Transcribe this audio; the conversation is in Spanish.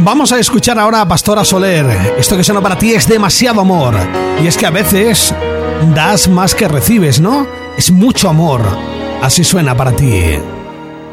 Vamos a escuchar ahora a Pastora Soler. Esto que suena para ti es demasiado amor. Y es que a veces das más que recibes, ¿no? Es mucho amor. Así suena para ti.